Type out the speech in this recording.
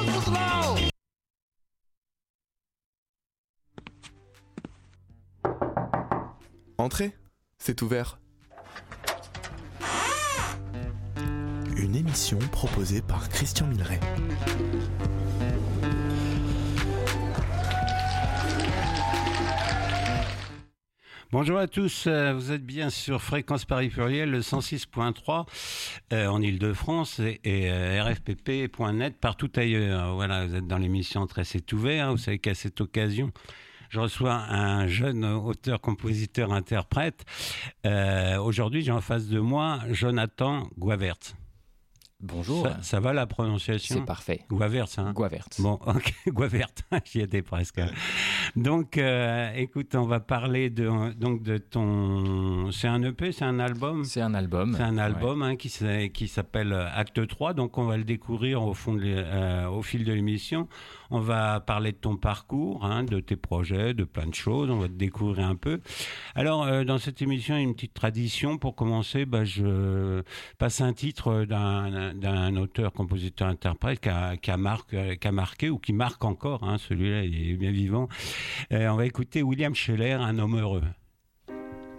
Entrez, c'est ouvert. Une émission proposée par Christian Milleret. Bonjour à tous, vous êtes bien sur Fréquence Paris Pluriel, le 106.3 en Ile-de-France et rfpp.net partout ailleurs. Voilà, vous êtes dans l'émission Très c'est ouvert. Vous savez qu'à cette occasion, je reçois un jeune auteur, compositeur, interprète. Aujourd'hui, j'ai en face de moi Jonathan Guavert. Bonjour. Ça va la prononciation ? C'est parfait. Guavert, hein ? Guavert. Bon, ok, Guavert, j'y étais presque. Donc, écoute, on va parler de ton... C'est un EP, c'est un album ? C'est un album. C'est un album ouais. Qui s'appelle Acte 3, donc on va le découvrir au fil de l'émission. On va parler de ton parcours, de tes projets, de plein de choses, on va te découvrir un peu. Alors, dans cette émission, il y a une petite tradition. Pour commencer, je passe un titre d'un auteur, compositeur, interprète qui a marqué ou qui marque encore, celui-là il est bien vivant. On va écouter William Scheller, Un homme heureux.